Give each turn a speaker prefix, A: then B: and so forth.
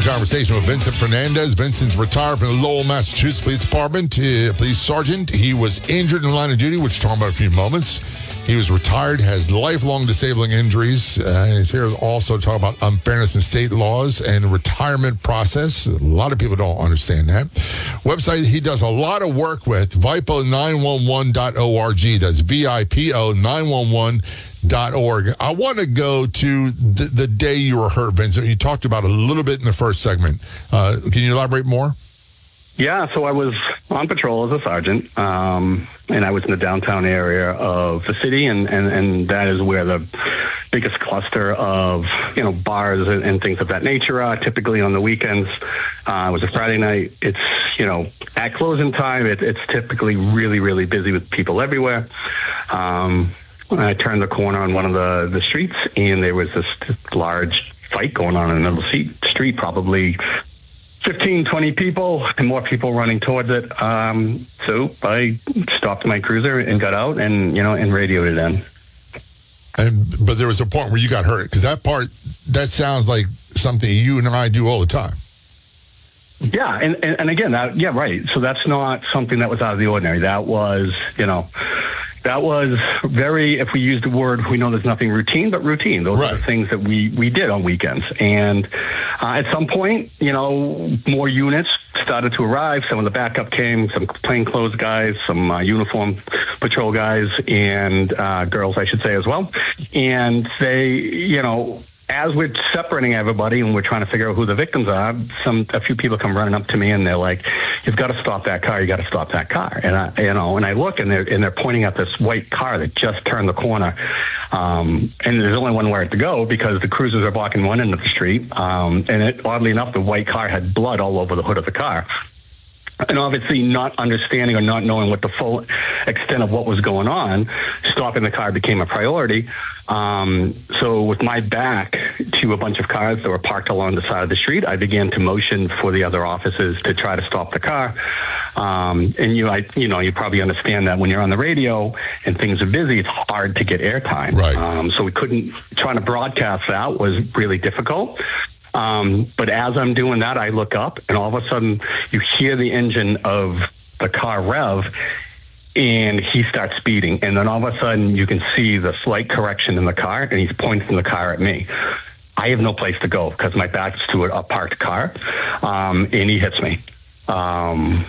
A: conversation with Vincent Fernandez. Vincent's retired from the Lowell, Massachusetts Police Department. Police sergeant. He was injured in the line of duty, which we'll talk about in a few moments. He was retired, has lifelong disabling injuries, and is here also to talk about unfairness in state laws and retirement process. A lot of people don't understand that. Website he does a lot of work with, vipo911.org. That's VIPO911.org. I want to go to the day you were hurt, Vincent. You talked about it a little bit in the first segment. Can you elaborate more?
B: Yeah, so I was on patrol as a sergeant, and I was in the downtown area of the city, and that is where the biggest cluster of, bars and things of that nature are, typically on the weekends. It was a Friday night. It's, at closing time, it's typically really, really busy with people everywhere. I turned the corner on one of the streets, and there was this large fight going on in the middle of the street, probably 15, 20 people, and more people running towards it. So I stopped my cruiser and got out and radioed it in.
A: But there was a point where you got hurt, because that sounds like something you and I do all the time.
B: Yeah, and again, right. So that's not something that was out of the ordinary. That was, that was very, if we use the word, we know there's nothing routine, but routine. Those are the things that we did on weekends. And at some point, more units started to arrive. Some of the backup came, some plainclothes guys, some uniform patrol guys, and girls, I should say, as well. And they, as we're separating everybody and we're trying to figure out who the victims are, a few people come running up to me and they're like, "You've got to stop that car. You got to stop that car." And I look and they're pointing at this white car that just turned the corner. And there's only one way to go because the cruisers are blocking one end of the street. And oddly enough, the white car had blood all over the hood of the car. And obviously not understanding or not knowing what the full extent of what was going on, stopping the car became a priority. So with my back to a bunch of cars that were parked along the side of the street, I began to motion for the other officers to try to stop the car. And you probably understand that when you're on the radio and things are busy, it's hard to get airtime.
A: Right.
B: So we couldn't, trying to broadcast that was really difficult. But as I'm doing that, I look up and all of a sudden you hear the engine of the car rev and he starts speeding. And then all of a sudden you can see the slight correction in the car and he's pointing the car at me. I have no place to go because my back's to a parked car, and he hits me.